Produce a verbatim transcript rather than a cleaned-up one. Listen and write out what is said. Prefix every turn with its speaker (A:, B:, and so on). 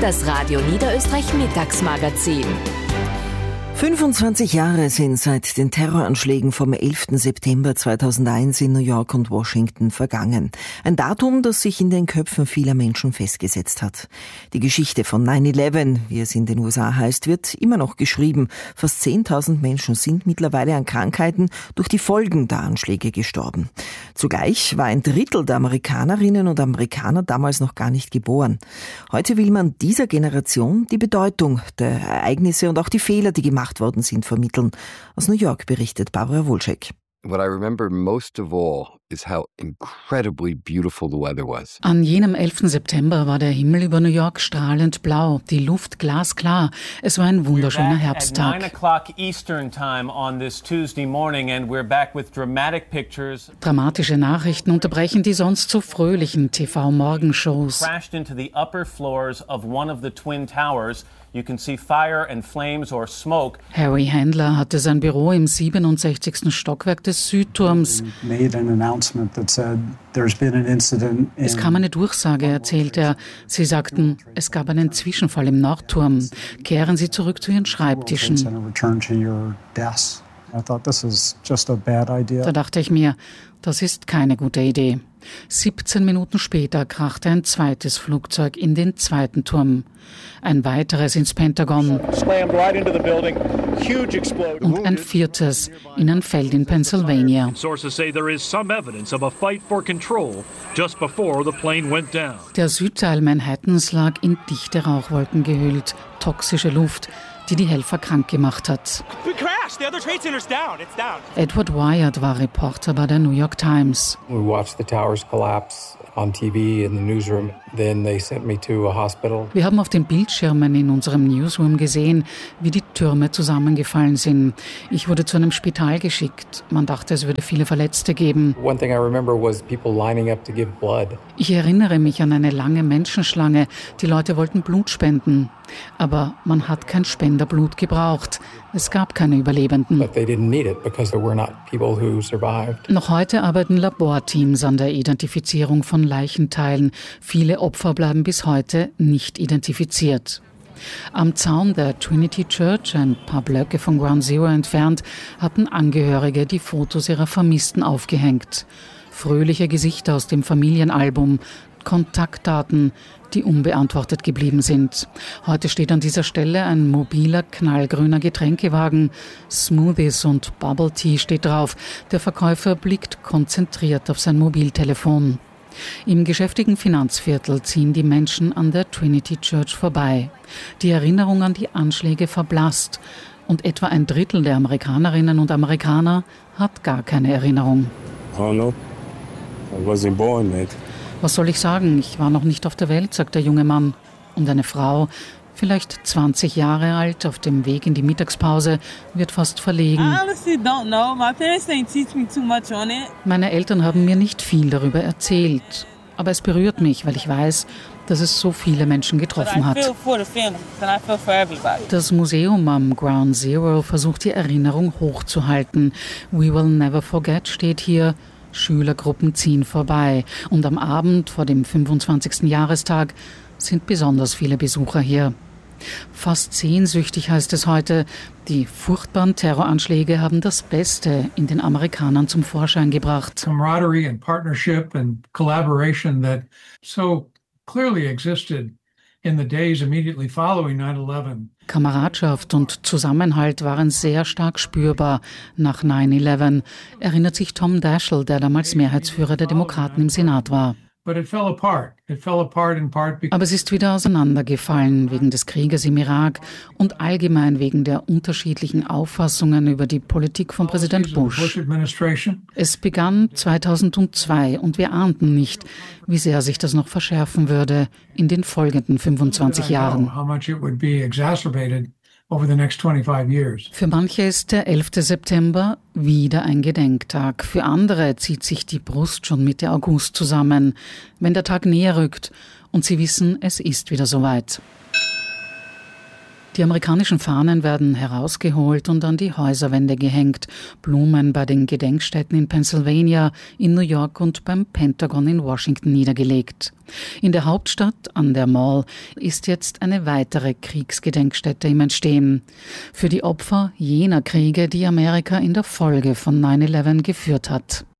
A: Das Radio Niederösterreich Mittagsmagazin.
B: fünfundzwanzig Jahre sind seit den Terroranschlägen vom elften September zweitausendeins in New York und Washington vergangen. Ein Datum, das sich in den Köpfen vieler Menschen festgesetzt hat. Die Geschichte von nine eleven, wie es in den U S A heißt, wird immer noch geschrieben. Fast zehntausend Menschen sind mittlerweile an Krankheiten durch die Folgen der Anschläge gestorben. Zugleich war ein Drittel der Amerikanerinnen und Amerikaner damals noch gar nicht geboren. Heute will man dieser Generation die Bedeutung der Ereignisse und auch die Fehler, die gemacht worden sind, vermitteln. Aus New York berichtet Barbara Wolczek.
C: What I remember most of all is how incredibly beautiful the weather was.
D: An jenem elften September war der Himmel über New York strahlend blau, die Luft glasklar. Es war ein wunderschöner Herbsttag.
E: nine o'clock Eastern time on this Tuesday morning and we're back with dramatic pictures.
D: Dramatische Nachrichten unterbrechen die sonst so fröhlichen T V-Morgenshows.
E: Crashed into the upper floors of one of the twin towers. You can see fire and flames or smoke.
D: Harry Handler hatte sein Büro im siebenundsechzigsten Stockwerk des Südturms. Es kam eine Durchsage, erzählt er. Sie sagten, es gab einen Zwischenfall im Nordturm. Kehren Sie zurück zu Ihren Schreibtischen. Da dachte ich mir, das ist keine gute Idee. siebzehn Minuten später krachte ein zweites Flugzeug in den zweiten Turm. Ein weiteres ins Pentagon. Und ein viertes in ein Feld in Pennsylvania. Der Südteil Manhattans lag in dichte Rauchwolken gehüllt, toxische Luft, die die Helfer krank gemacht hat. Edward Wyatt war Reporter bei der New York Times.
F: We watched the towers collapse on T V in the newsroom. Then they sent me to a hospital.
D: Wir haben auf den Bildschirmen in unserem Newsroom gesehen, wie die Türme zusammengefallen sind. Ich wurde zu einem Spital geschickt. Man dachte, es würde viele Verletzte geben.
F: One thing I remember was people lining up to give blood.
D: Ich erinnere mich an eine lange Menschenschlange. Die Leute wollten Blut spenden. Aber man hat kein Spenderblut gebraucht. Es gab keine Überlebenden.
F: But they didn't need it because there were not people who survived.
D: Noch heute arbeiten Laborteams an der Identifizierung von Leichenteilen. Viele Opfer bleiben bis heute nicht identifiziert. Am Zaun der Trinity Church, ein paar Blöcke von Ground Zero entfernt, hatten Angehörige die Fotos ihrer Vermissten aufgehängt. Fröhliche Gesichter aus dem Familienalbum, Kontaktdaten, die unbeantwortet geblieben sind. Heute steht an dieser Stelle ein mobiler, knallgrüner Getränkewagen. Smoothies und Bubble Tea steht drauf. Der Verkäufer blickt konzentriert auf sein Mobiltelefon. Im geschäftigen Finanzviertel ziehen die Menschen an der Trinity Church vorbei. Die Erinnerung an die Anschläge verblasst. Und etwa ein Drittel der Amerikanerinnen und Amerikaner hat gar keine Erinnerung.
G: Oh no, I wasn't born yet.
D: Was soll ich sagen? Ich war noch nicht auf der Welt, sagt der junge Mann. Und eine Frau, vielleicht zwanzig Jahre alt, auf dem Weg in die Mittagspause, wird fast verlegen. Meine Eltern haben mir nicht viel darüber erzählt. Aber es berührt mich, weil ich weiß, dass es so viele Menschen getroffen hat. Das Museum am Ground Zero versucht die Erinnerung hochzuhalten. We will never forget steht hier. Schülergruppen ziehen vorbei. Und am Abend vor dem fünfundzwanzigsten Jahrestag sind besonders viele Besucher hier. Fast sehnsüchtig heißt es heute, die furchtbaren Terroranschläge haben das Beste in den Amerikanern zum Vorschein gebracht.
H: Camaraderie and partnership and collaboration that so clearly existed in the days immediately following nine eleven.
D: Kameradschaft und Zusammenhalt waren sehr stark spürbar nach nine eleven, erinnert sich Tom Daschle, der damals Mehrheitsführer der Demokraten im Senat war.
H: But it fell apart. It fell apart in part because
D: Aber es ist wieder auseinandergefallen wegen des Krieges im Irak und allgemein wegen der unterschiedlichen Auffassungen über die Politik von Präsident Bush. Es begann zweitausendzwei und wir ahnten nicht, wie sehr sich das noch verschärfen würde in den folgenden fünfundzwanzig Jahren. Für manche ist der elfte September wieder ein Gedenktag. Für andere zieht sich die Brust schon Mitte August zusammen, wenn der Tag näher rückt und sie wissen, es ist wieder soweit. Die amerikanischen Fahnen werden herausgeholt und an die Häuserwände gehängt. Blumen bei den Gedenkstätten in Pennsylvania, in New York und beim Pentagon in Washington niedergelegt. In der Hauptstadt an der Mall ist jetzt eine weitere Kriegsgedenkstätte im Entstehen. Für die Opfer jener Kriege, die Amerika in der Folge von nine eleven geführt hat.